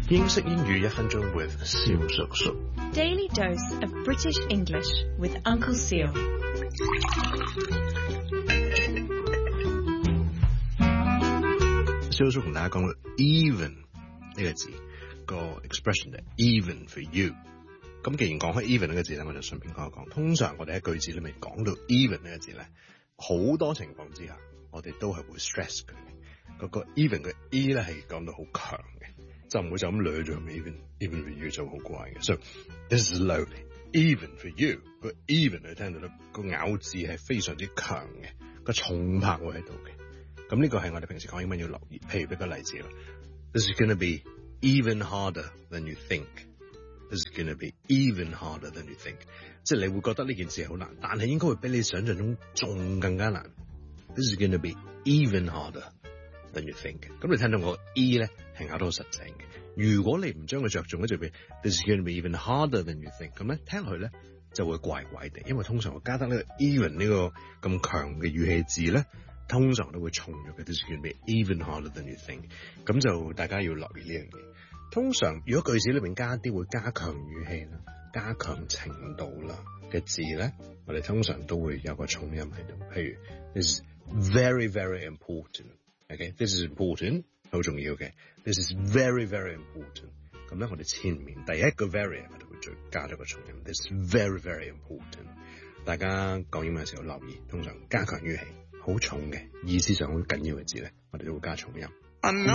英式英語1分鐘 with 蕭叔叔。 Daily dose of British English with Uncle Seal. 蕭叔叔同大家講到 even 呢個字個 expression 係 even for you。咁既然講開 even 呢個字咧，我就順便講一講。通常我哋喺句子裏面講到 even 呢個字咧，好多情況之下，我哋都係會 stress 佢嘅。嗰個 even 嘅 e 咧係講到好強嘅。就唔會就咁掠咗 even for you 就好怪嘅，所以 this is low even for you 個 even 你聽到咧個咬字係非常之強嘅，個重拍會喺度嘅。咁呢個係我哋平時講英文要留意。譬如俾個例子啦 ，This is gonna be even harder than you think. This is gonna be even harder than you think. 即係你會覺得呢件事好難，但係應該會比你想象中仲更加難。This is gonna be even harder than you think. 咁你聽到我 e 咧係咬得好實淨嘅。如果你唔將佢着重咧，就變 This is going to be even harder than you think。咁咧聽落去咧就會怪怪地，因為通常我加得呢個 even 呢個咁強嘅語氣字咧，通常都會重咗嘅。This is going to be even harder than you think。咁就大家要留意呢樣嘢。通常如果句子裏面加啲會加強語氣啦、加強程度啦嘅字咧，我哋通常都會有個重音喺度。譬如 This is very very important。Okay, this is important， 好重要嘅。This is very very important。咁咧，我哋前面第一個 very 我哋會再加咗個重音。This is very very important。大家講英文嘅時候留意，通常加強語氣，好重嘅意思上好緊要嘅字咧，我哋都會加重音。